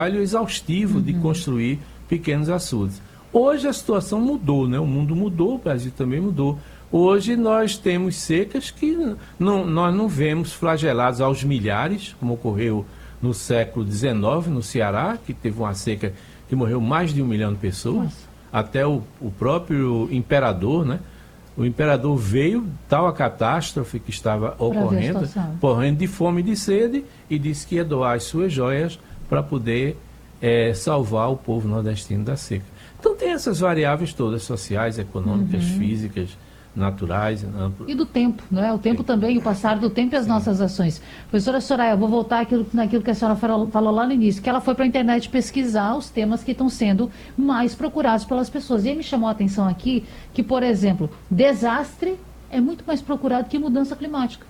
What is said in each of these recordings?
trabalho exaustivo de construir pequenos açudes. Hoje a situação mudou, né? O mundo mudou, o Brasil também mudou. Hoje nós temos secas que nós não vemos flagelados aos milhares, como ocorreu no século XIX, no Ceará, que teve uma seca que morreu mais de 1 milhão de pessoas. Nossa. Até o próprio imperador, né? O imperador veio, tal a catástrofe que estava ocorrendo, morrendo de fome e de sede, e disse que ia doar as suas joias para poder salvar o povo nordestino da seca. Então tem essas variáveis todas, sociais, econômicas, físicas, naturais. E do tempo, não é? O tempo também, o passar do tempo e as nossas ações. Professora Soraya, eu vou voltar naquilo que a senhora falou lá no início, que ela foi para a internet pesquisar os temas que estão sendo mais procurados pelas pessoas. E aí me chamou a atenção aqui que, por exemplo, desastre é muito mais procurado que mudança climática.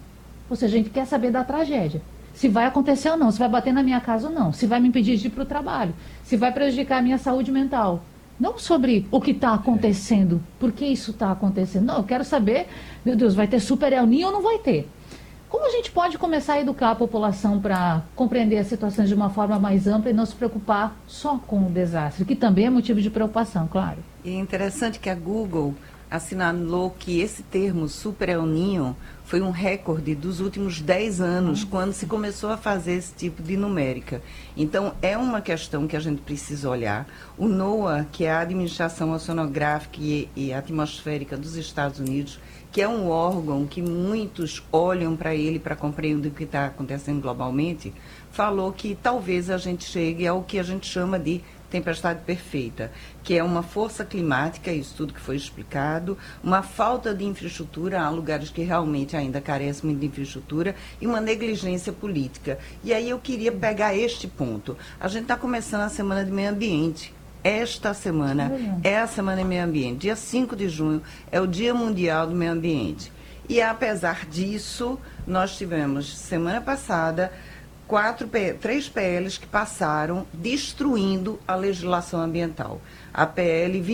Ou seja, a gente quer saber da tragédia. Se vai acontecer ou não, se vai bater na minha casa ou não, se vai me impedir de ir para o trabalho, se vai prejudicar a minha saúde mental. Não sobre o que está acontecendo, por que isso está acontecendo. Não, eu quero saber, meu Deus, vai ter super El Niño ou não vai ter? Como a gente pode começar a educar a população para compreender as situações de uma forma mais ampla e não se preocupar só com o desastre, que também é motivo de preocupação, claro. E é interessante que a Google assinalou que esse termo super El Niño foi um recorde dos últimos 10 anos, quando se começou a fazer esse tipo de numérica. Então, é uma questão que a gente precisa olhar. O NOAA, que é a Administração Oceanográfica e Atmosférica dos Estados Unidos, que é um órgão que muitos olham para ele para compreender o que está acontecendo globalmente, falou que talvez a gente chegue ao que a gente chama de tempestade perfeita, que é uma força climática, isso tudo que foi explicado, uma falta de infraestrutura, há lugares que realmente ainda carecem muito de infraestrutura, e uma negligência política. E aí eu queria pegar este ponto. A gente está começando a Semana de Meio Ambiente. Esta semana é a Semana de Meio Ambiente. Dia 5 de junho é o Dia Mundial do Meio Ambiente. E apesar disso, nós tivemos, semana passada, 3 PLs que passaram destruindo a legislação ambiental. A PL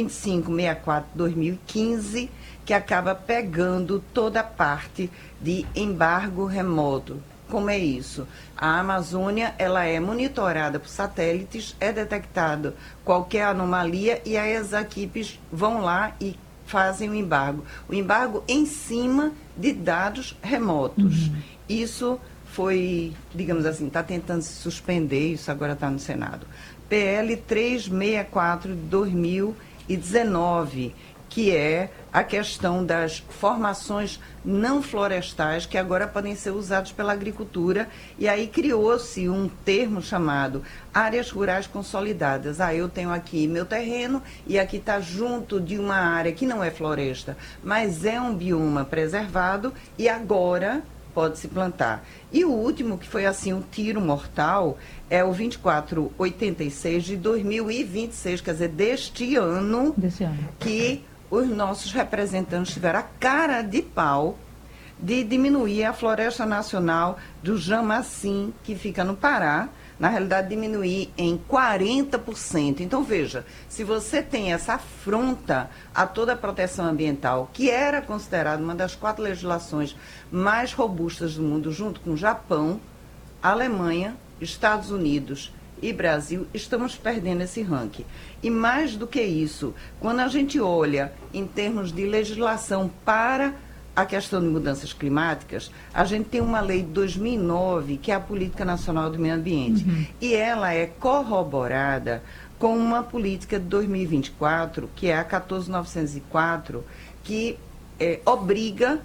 2564/2015, que acaba pegando toda a parte de embargo remoto. Como é isso? A Amazônia, ela é monitorada por satélites, é detectado qualquer anomalia e as equipes vão lá e fazem o embargo. O embargo em cima de dados remotos. Isso foi, digamos assim, está tentando se suspender, isso agora está no Senado. PL 364/2019, que é a questão das formações não florestais, que agora podem ser usadas pela agricultura, e aí criou-se um termo chamado áreas rurais consolidadas. Eu tenho aqui meu terreno e aqui está junto de uma área que não é floresta, mas é um bioma preservado e agora pode-se plantar. E o último, que foi assim um tiro mortal, é o 2486 de 2026, quer dizer, deste ano, que os nossos representantes tiveram a cara de pau de diminuir a Floresta Nacional do Jamacim, que fica no Pará, na realidade diminuir em 40%. Então veja, se você tem essa afronta a toda a proteção ambiental, que era considerada uma das 4 legislações mais robustas do mundo, junto com o Japão, Alemanha, Estados Unidos e Brasil, estamos perdendo esse ranking. E mais do que isso, quando a gente olha em termos de legislação para a questão de mudanças climáticas, a gente tem uma lei de 2009, que é a Política Nacional do Meio Ambiente, e ela é corroborada com uma política de 2024, que é a 14.904, que obriga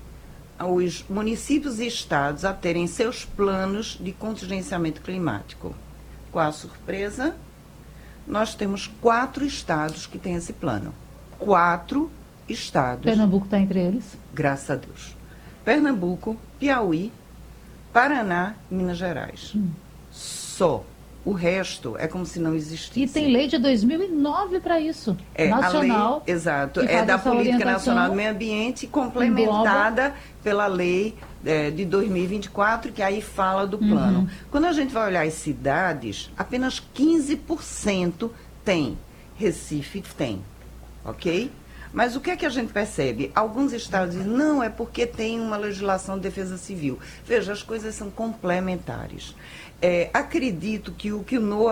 os municípios e estados a terem seus planos de contingenciamento climático. Qual a surpresa? Nós temos 4 estados que têm esse plano. 4 estados. Pernambuco está entre eles? Graças a Deus. Pernambuco, Piauí, Paraná e Minas Gerais. Só. O resto é como se não existisse. E tem lei de 2009 para isso. Nacional. A lei, exato. É da Política Nacional do Meio Ambiente, complementada pela lei de 2024, que aí fala do plano. Quando a gente vai olhar as cidades, apenas 15% tem. Recife tem. Ok? Mas o que é que a gente percebe? Alguns estados dizem, não, é porque tem uma legislação de defesa civil. Veja, as coisas são complementares. Acredito que o NOAA